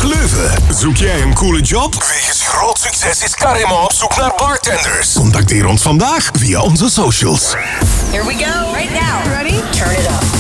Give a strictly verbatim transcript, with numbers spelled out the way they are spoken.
Dag Leuven. Zoek jij een coole job? Wegens groot succes is Carema op zoek naar bartenders. Contacteer ons vandaag via onze socials. Here we go. Right now. Ready? Turn it up.